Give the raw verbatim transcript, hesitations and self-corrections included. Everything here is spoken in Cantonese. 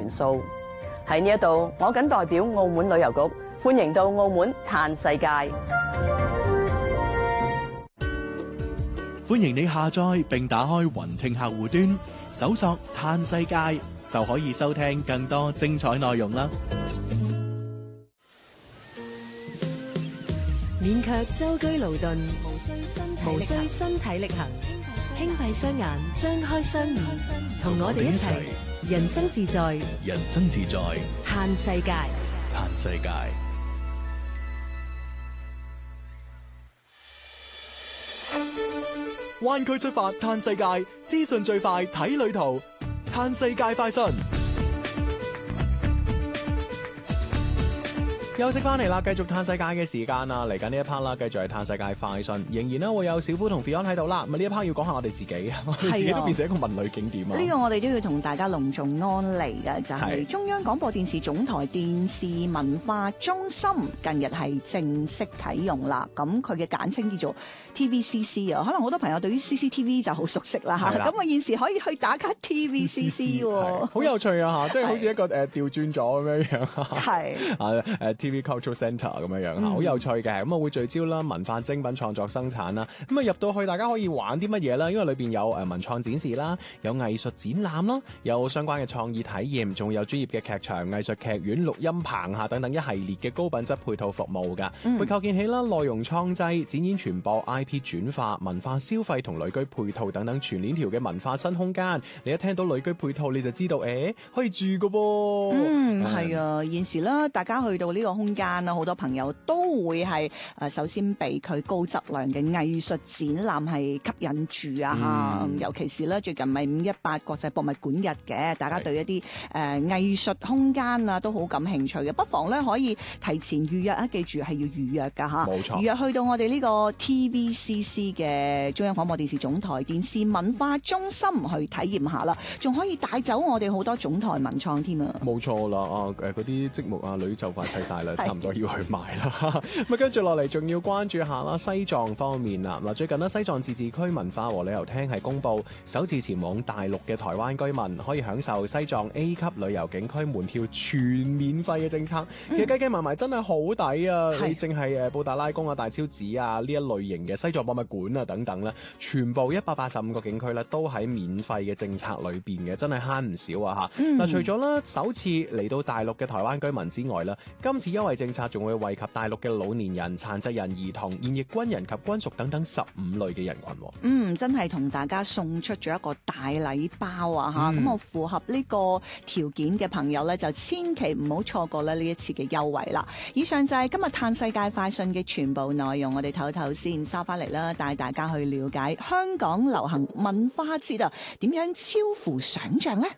元素。喺呢一度，我謹代表澳門旅遊局歡迎到澳門嘆世界。 歡迎你下載並打開雲聽客戶端，搜索嘆世界就可以收聽更多精彩內容啦。 勉強舟車勞頓，無需身無需身體力行，輕閉雙眼，張開雙耳，同我哋一齊人生自在， 人生自在， 嘆世界， 嘆世界。灣區出發嘆世界，資訊最快睇旅途，嘆世界快訊。休息翻嚟啦，繼續嘆世界嘅時間啦，嚟緊呢一 part 啦，繼續係嘆世界快訊，仍然咧會有小夫同 Fion 喺度啦。咁呢一 part 要講下我哋自己，我哋自己都變成一個文旅景點啊。呢個我哋都要同大家隆重安利嘅，就係、是、中央廣播電視總台電視文化中心近日係正式啟用啦。咁佢嘅簡稱叫做 T V C C 啊，可能好多朋友對於 C C T V 就好熟悉啦嚇。咁我現時可以去打卡 T V C C 喎， 好有趣啊嚇！即係好似一個誒調轉咗咁樣樣。係啊誒 T V Cultural Centre 咁樣樣嚇，好有趣嘅。咁啊會聚焦啦文化精品創作生產啦。咁啊入到去大家可以玩啲乜嘢啦？因為裏邊有誒文創展示啦，有藝術展覽啦，有相關嘅創意體驗，仲有專業嘅劇場、藝術劇院、錄音棚下等等一系列嘅高品質配套服務㗎。會構建起啦內容創製、展演傳播、I P 轉化、文化消費同旅居配套等等全鏈條嘅文化新空間。你一聽到旅居配套你就知道，誒、欸、可以住㗎噃。 嗯，係啊，現時啦，大家去到呢個空間啦，好多朋友都會係誒首先被佢高質量嘅藝術展覽係吸引住啊嚇、嗯，尤其是咧最近咪五一八國際博物館日嘅，大家對一啲誒、呃、藝術空間啊都好感興趣嘅，不妨咧可以提前預約啊，記住係要預約㗎嚇。冇錯，預約去到我哋呢個 T V C C 嘅中央廣播電視總台電視文化中心去體驗下啦，仲可以帶走我哋好多總台文創添啊！冇錯啦，啊誒嗰啲積木啊女就快砌晒啦，差唔多要去買啦。咁啊跟住落嚟仲要關注下啦西藏方面啦。嗱最近呢，西藏自治區文化和旅遊廳係公布，首次前往大陸嘅台灣居民可以享受西藏 A 級旅遊景區門票全免費嘅政策。嗯、其實計計埋埋真係好抵啊！你淨係誒布達拉宮啊、大昭寺啊呢一類型嘅西藏博物館啊等等咧，全部一百八十五個景區咧都喺免費嘅政策裏邊嘅，真係慳唔少啊嚇！嗱、嗯，除咗咧首次嚟到大陸嘅台灣居民之外咧，今次優惠政策仲會惠及大陸嘅老年人、殘疾人、兒童、現役軍人及軍屬等等十五類嘅人群。嗯，真係同大家送出咗一個大禮包啊嚇！咁、嗯、我符合呢個條件嘅朋友咧，就千祈唔好錯過咧呢一次嘅優惠啦。以上就係今日嘆世界快訊嘅全部內容，我哋唞唞先，收翻嚟啦，帶大家去了解香港流行文化節啊，點樣超乎想像呢？